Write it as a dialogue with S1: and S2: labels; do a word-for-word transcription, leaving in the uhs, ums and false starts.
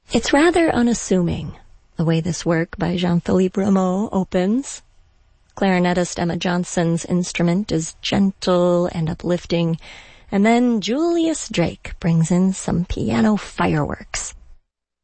S1: It's rather unassuming, the way this work by Jean-Philippe Rameau opens. Clarinetist Emma Johnson's instrument is gentle and uplifting, and then Julius Drake brings in some piano fireworks.